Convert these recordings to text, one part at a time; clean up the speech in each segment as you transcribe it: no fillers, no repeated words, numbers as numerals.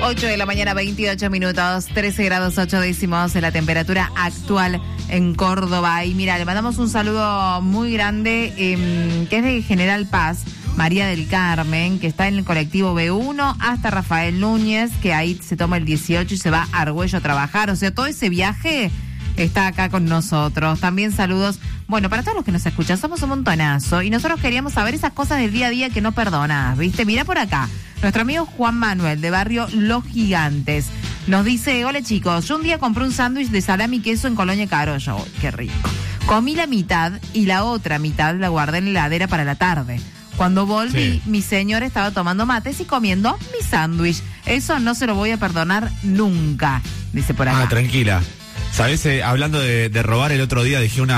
8 de la mañana, 28 minutos, 13 grados 8 décimos la temperatura actual en Córdoba. Y mira, le mandamos un saludo muy grande, que es de General Paz, María del Carmen, que está en el colectivo B1 hasta Rafael Núñez, que ahí se toma el 18 y se va a Argüello a trabajar. O sea, todo ese viaje está acá con nosotros. También saludos, bueno, para todos los que nos escuchan, somos un montonazo y nosotros queríamos saber esas cosas del día a día que no perdonas, ¿viste? Mira por acá, nuestro amigo Juan Manuel, de barrio Los Gigantes, nos dice: hola chicos, yo un día compré un sándwich de salami y queso en Colonia Carollo. ¡Qué rico! Comí la mitad y la otra mitad la guardé en la heladera para la tarde. Cuando volví, mi señor estaba tomando mates y comiendo mi sándwich. Eso no se lo voy a perdonar nunca, dice por acá. Ah, tranquila. ¿Sabes? Hablando de robar, el otro día dejé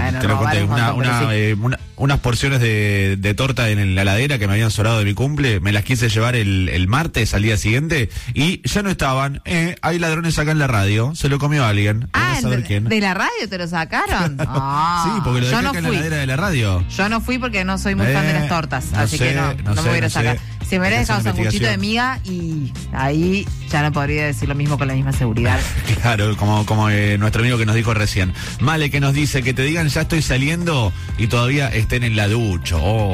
unas porciones de torta en la heladera que me habían sobrado de mi cumple. Me las quise llevar el martes al día siguiente y ya no estaban. Hay ladrones acá en la radio. Se lo comió alguien. Ah, saber quién. ¿De la radio te lo sacaron? Sí, porque lo dejé acá en la heladera de la radio. Yo no fui porque no soy muy fan de las tortas, así que no me voy a sacar. Si me hubiera dejado sanguchito de miga y ahí ya no podría decir lo mismo con la misma seguridad. Claro, como nuestro amigo que nos dijo recién. Male, que nos dice que te digan ya estoy saliendo y todavía estén en la ducha.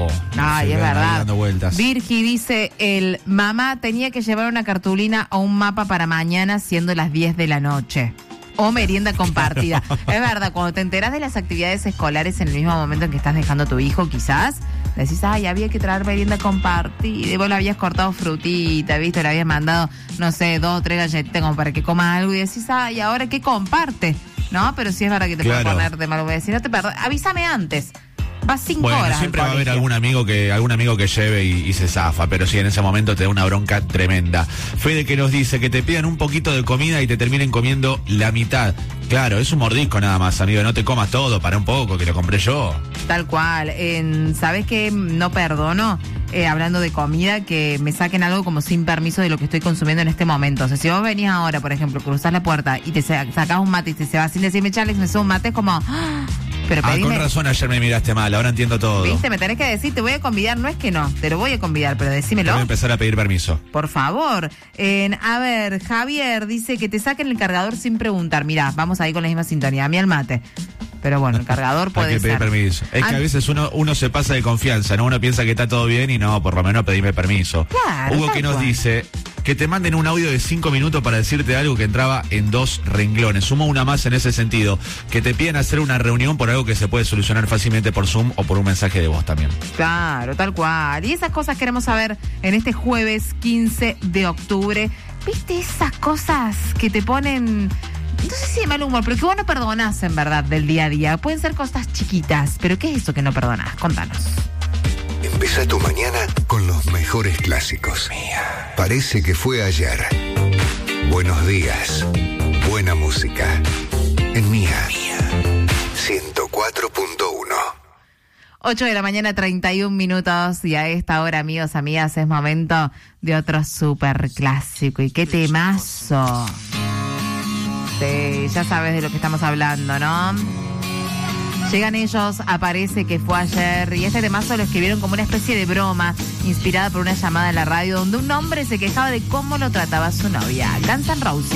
Ay, es verdad. Dando vueltas. Virgi dice: el mamá tenía que llevar una cartulina o un mapa para mañana siendo las 10 de la noche. O merienda compartida. Es verdad, cuando te enteras de las actividades escolares en el mismo momento en que estás dejando a tu hijo, quizás decís: ay, había que traer merienda compartida. Y vos le habías cortado frutita, ¿viste? Le habías mandado, no sé, 2 o 3 galletitas como para que coma algo. Y decís: ay, ¿ahora qué comparte? No, pero sí es verdad que te puede poner de mal humor. Si no te perdonas, avísame antes. Vas 5 horas. Siempre va a haber algún amigo que lleve y se zafa, pero sí, en ese momento te da una bronca tremenda. Fede, que nos dice que te pidan un poquito de comida y te terminen comiendo la mitad. Claro, es un mordisco nada más, amigo, no te comas todo, para un poco, que lo compré yo. Tal cual. ¿Sabes qué? No perdono, hablando de comida, que me saquen algo como sin permiso de lo que estoy consumiendo en este momento. O sea, si vos venís ahora, por ejemplo, cruzás la puerta y te sacás un mate y te se va sin decirme: Charles, me subo un mate, es como... Pero con razón ayer me miraste mal, ahora entiendo todo. Viste, me tenés que decir: te voy a convidar, no es que no, te lo voy a convidar, pero decímelo. Voy a empezar a pedir permiso. Por favor. A ver, Javier dice que te saquen el cargador sin preguntar. Mirá, vamos ahí con la misma sintonía, a mí al mate. Pero bueno, el cargador puede ser. Hay que pedir permiso. Es que a veces uno se pasa de confianza, ¿no? Uno piensa que está todo bien y no, por lo menos pedirme permiso. Claro, Hugo, que nos dice que te manden un audio de 5 minutos para decirte algo que entraba en 2 renglones. Sumo una más en ese sentido. Que te piden hacer una reunión por algo que se puede solucionar fácilmente por Zoom o por un mensaje de voz también. Claro, tal cual. Y esas cosas queremos saber en este jueves 15 de octubre. ¿Viste esas cosas que te ponen... no sé si de mal humor, pero que vos no perdonás en verdad del día a día? Pueden ser cosas chiquitas, pero ¿qué es eso que no perdonás? Contanos. Empezá tu mañana con los mejores clásicos. Parece que fue ayer. Buenos días. Buena música. En Mía. 104.1. 8 de la mañana, 31 minutos. Y a esta hora, amigos, amigas, es momento de otro súper clásico. Y qué temazo. Sí, ya sabes de lo que estamos hablando, ¿no? Llegan ellos, aparece que fue ayer, y este temazo lo escribieron como una especie de broma, inspirada por una llamada en la radio donde un hombre se quejaba de cómo lo trataba su novia. Guns N' Roses.